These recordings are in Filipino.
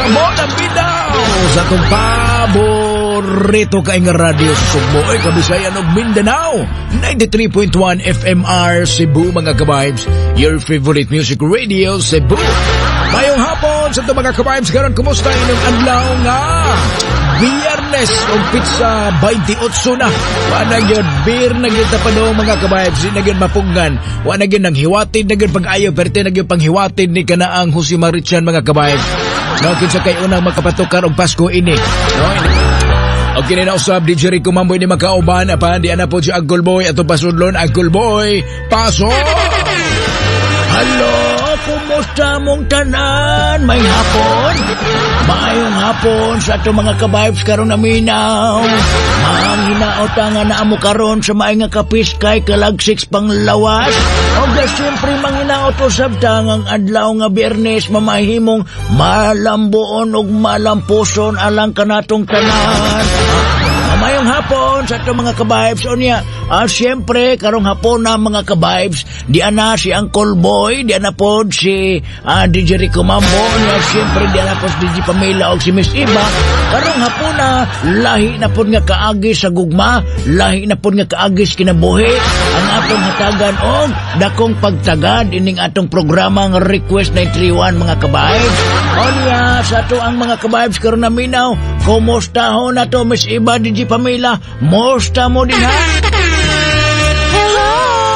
sa Moda Binaw sa itong paborito kaing radio sa Sugbo ay Kabisayan ug Mindanao 93.1 FMR Cebu mga ka-vibes, your favorite music radio Cebu. Mayong hapon sa itong mga ka-vibes karon, kumusta inyong adlaw nga Biyernes o pizza 28 na. Wala yun, beer na yun tapano mga ka-vibes, di na yun mapungan, wala yun nang hiwatid na yun pag-ayaw, pero di na yun panghiwatid ni kanaang Jose Marichan mga ka-vibes. No, kinsa kay unang makapatukar og Pasko ini. No, og kini na usab DJ Rico Mamboy ni makauban apan di ana po si Uncle Boy ato pasudlon. Uncle Boy, paso. Hello, kumusta mong tanan? May hapon? Maayong hapon sa ato mga ka-vibes karon na minaw. Ang hinaotangan na amo karon sa maay nga kapiskay kalagsiks panglawas. O siyempre manginaot o sabtangang adlaw nga Biyernes mamahimong malambuon ug malampuson alang kanatong tanan. Mayong hapon sa itong mga ka-vibes. O niya, siyempre, karong hapon na mga ka-vibes, di ana si Uncle Boy, di ana po si DJ Rico Mambo, niya siyempre di ana po si DJ Pamela o si Miss Iba. Karong hapon na, lahi na po nga kaagis sa gugma, lahi na po nga kaagis kinabuhi, ang atong hatagan o dakong pagtagad ining atong programang Request 931 mga ka-vibes. O niya, sa ito ang mga ka-vibes karon na minaw, kumusta ho na to Miss Iba, DJ Pamela, musta mo din ha? Hello!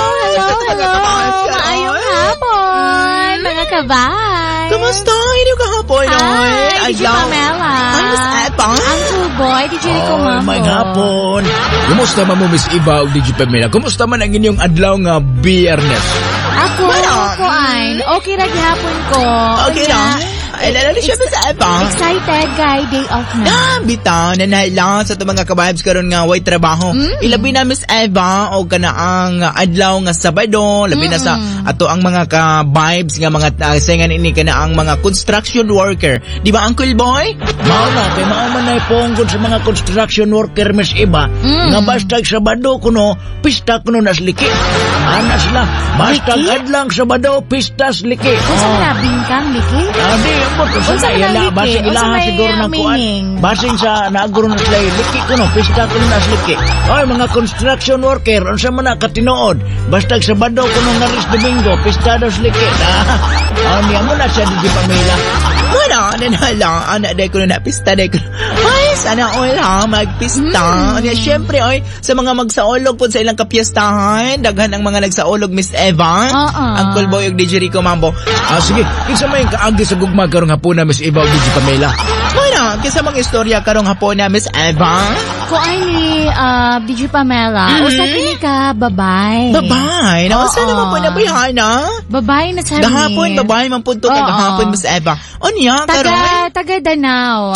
Maayong hapon, mga kabay. Kumusta? Hindi ka hapon, Hi, DJ Pamela. Hi, Miss Epang. Uncle Boy, DJ Rico Mambo. May hapon. Kumusta man mo Miss Iba o DJ Pamela? Kumusta man ang inyong adlaw nga Biyernes? Ako ay, okay ra gihapon ko. Okay na. Ay, lalali siya Miss Epang. Excited, guy, day off na. Bitaw, nanay lang sa itong mga ka-vibes karon nga way trabaho. Ilabi na Miss Eva o kanaang adlaw nga Sabado, labi na sa ato ang mga ka-vibes nga mga sayangan ini kanaang mga construction worker. Di ba Uncle Boy? Mao na, kay mao man na iponggod sa mga construction worker Miss Iba. Nga basta Sabado kuno, pista kuno nasliki. Anas lang, basta adlang Sabado, pista sliki. Kung saan nabing kang, Liki? Unsa ila basing ilaha siguro ng kuan. Basing sa naaguro na sila liki kuno, pista kuno nasliki. Oy mga construction worker, unsa man na katinood? Basta Sabado kuno nga ris Domingo, pista dos liki. Niya mo na siya DJ Pamela. Wala, nanala, anak day ko na pista day ko. Ay, sana all ha, magpista. Siyempre, oy, sa mga magsaolog po sa ilang kapiestahan, daghan ang mga nagsaolog Miss Eva, Uncle Boy ug DJ Rico Mambo. Sige, kinsa may kaagi sa gugma karong hapon na Miss Eva ug DJ Pamela? Wala, kinsa mga istorya karong hapon na Miss Eva? Ko ay ni DJ Pamela, usa kini ka babay. Babay? Nausa naman po na bayhana? Babay na sa gahapon, babay man punto ka gahapon Miss Eva. O niya, karon? Taga Danau.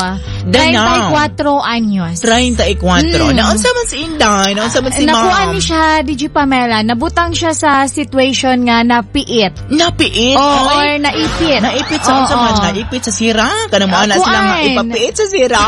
34 anyos. 34. Naunsa man si Inday? Naunsa man si Ma'am? Nakuha ni siya, DJ Pamela. Nabutang siya sa situation nga napiit. Napiit? Or naipit. Naipit sa unsa man? Naipit sa sira? Kanang mo ana sila maipapiit sa sira?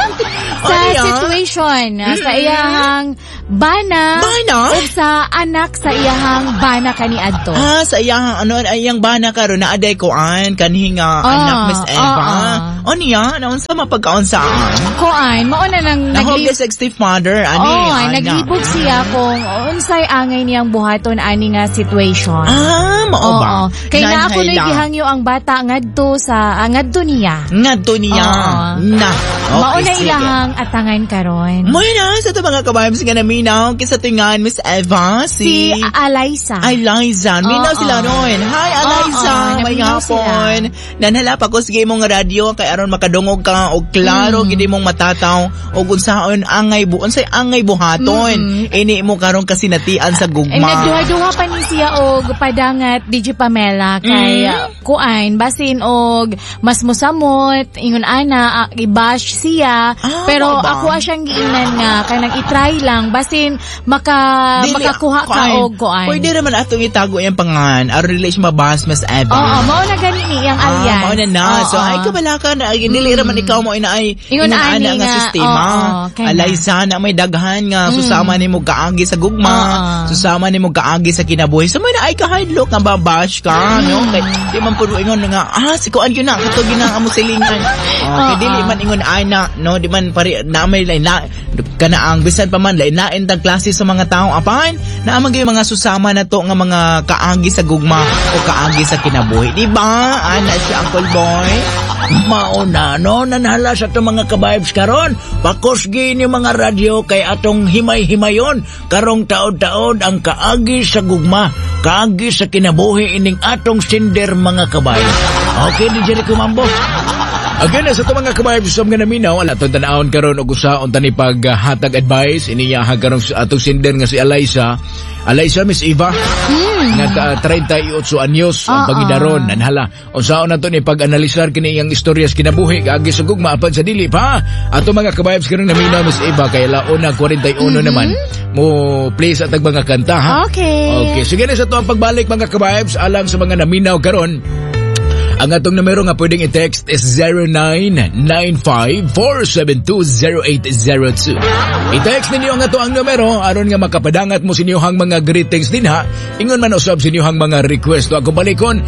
Sa situation, sa iyahang bana o sa anak sa iyahang bana kaniadto. Sa iyahang ayang bana karon na aday koan kanhi nga anak Miss Eva. O niya, naunsa mapagkaunsaan? Koan, mao na nang naglibog sa stepfather ani. naglibog siya kung unsay angay niyang buhaton ani nga situation. Mao ba? Kay na ako gihangyo ang bata ngadto sa ngadto niya. Ngadto niya. Na. Mao na ilahang atangan karon. Mo na sa mga ka-vibes nga naminaw kisa tingan Miss Eva si Eliza. Minaw sila ron. Hi Eliza, may hapon. Nanhala pa ko sige mong radio kay aron makadungog ka og klaro gid mong matataw og unsaon unsay angay buhaton. Ini mo karon kasinatian sa gugma. Nagduha-duha pa ni siya og padangat DJ Pamela kay kuan basin og mas musamot ingon ana i-bash siya. Pero ako siyang giingnan nga kanang i-try lang basin makakuha ka og kuan. Pwede naman atong itago yung pangan. Aron dili siya mabas mas Abby. Oo, mao na gani ni ang alyan. Mao na. So ay kabalakan dili raman ikaw mo inaay ana nga sistema. Alay sana may daghan nga susama nimo kaagi sa gugma, susama nimo kaagi sa kinabuhi. So may naay ka hidlock nga babash ka, no? Kay di man puro ingon nga si kuan yun na kato gina amo silingan. Kay dili man ingon ay na, no? Di man pare na may lain na kana ang bisan pa man lain tag klase sa mga tawo apan na gyud mga susama na to nga mga kaagi sa gugma o kaagi sa kinabuhi. Di ba? Ana si Uncle Boy. Mauna no nanhala sa itong mga ka-vibes karon. Pakusgin yung mga radyo kay atong himay-himayon karong taod-taod ang kaagi sa gugma, kaagi sa kinabuhi ining atong sinder mga ka-vibes. Okay, DJ Rico Mambo. Again, sa ito mga ka-vibes sa mga naminaw, alatong tanahon karon og usaon tani paghatag advice iniyaha karon sa atong sinder nga si Alyssa, Miss Eva. Nga 38 anyos ang pangidaron nanhala unsaon nato ni pag-analisar kini iyang istoryas kinabuhi kaagi sa gugma apan sa dili pa ato mga ka-vibes karon naminaw Miss Eva kay launa 41 naman mo play sa tag mga kanta ha. Okay, sige na sa to ang pagbalik mga ka-vibes alang sa mga naminaw karon. Ang atong numero nga pwedeng i-text is 0995-472-0802. I-text ninyo ang ato ang numero aron nga makapadangat mo sinyohang mga greetings din ha. Ingon man usab sinyohang mga request. Ako balikon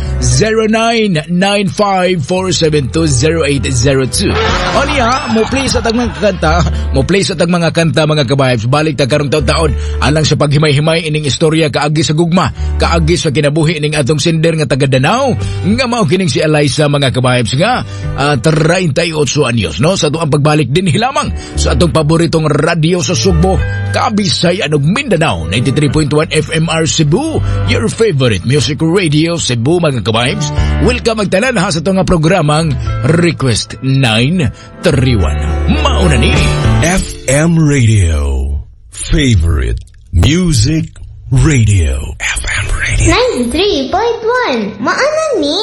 0995-472-0802. O niya, mo play sa tag mga kanta, mga ka-vibes. Balik ta karong taon alang sa paghimay-himay ining istorya kaagi sa gugma, kaagi sa kinabuhi ining atong sinder nga taga Danau nga mao kining si Alyssa mga ka-vibes nga 38 anyos no sa atong pagbalik din hilamang sa atong paboritong radio sa Sugbo, Kabisayan ug Mindanao 93.1 FMR Cebu, your favorite music radio Cebu mga ka-vibes. Welcome magtanan ha sa atong programang Request 931. Mauna ni FM Radio, favorite music radio. FM Radio 93.1 Maana ni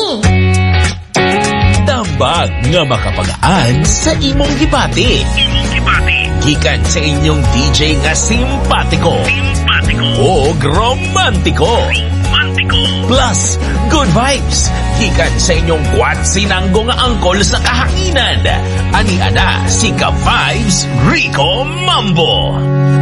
Tambag nga makapagaan sa imong gibati. Gikan sa inyong DJ nga simpatiko o romantiko. Plus, good vibes. Gikan sa inyong kwat-sinanggo nga angkol sa kahanginan. Ani-ana si Ka-Vibes Rico Mambo.